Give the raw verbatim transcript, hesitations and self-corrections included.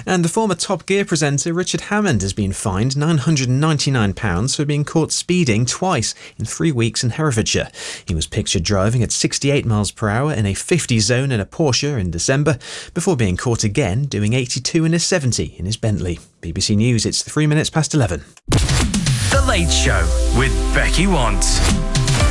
And the former Top Gear presenter Richard Hammond has been fined nine hundred ninety-nine pounds for being caught speeding twice in three weeks in Herefordshire. He was pictured driving at sixty-eight miles per hour in a fifty zone in a Porsche in December, before being caught again doing eighty-two in a seventy in his Bentley. B B C News, it's three minutes past eleven. The Late Show with Becky Want.